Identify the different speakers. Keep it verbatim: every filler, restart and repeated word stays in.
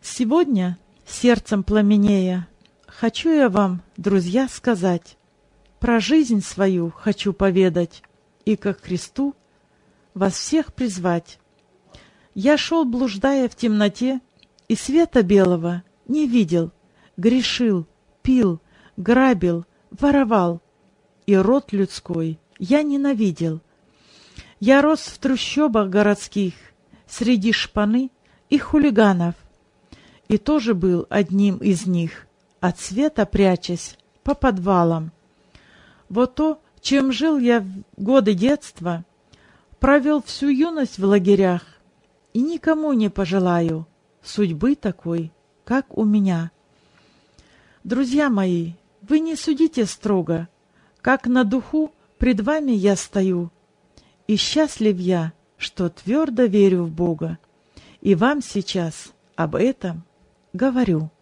Speaker 1: Сегодня, сердцем пламенея, хочу я вам, друзья, сказать, про жизнь свою хочу поведать и ко Христу вас всех призвать. Я шел, блуждая в темноте, и света белого не видел, грешил, пил, грабил, воровал, и род людской я ненавидел. Я рос в трущобах городских, среди шпаны и хулиганов, и тоже был одним из них, от света прячась по подвалам. Вот то, чем жил я в годы детства, провел всю юность в лагерях, и никому не пожелаю судьбы такой, как у меня. Друзья мои, вы не судите строго, как на духу пред вами я стою, и счастлив я, что твердо верю в Бога, и вам сейчас об этом говорю.